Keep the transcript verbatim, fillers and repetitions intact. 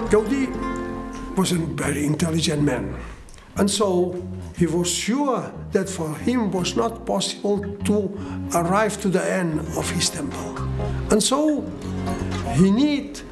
Gaudi was a very intelligent man. And so he was sure that for him was not possible to arrive to the end of his temple. And so he need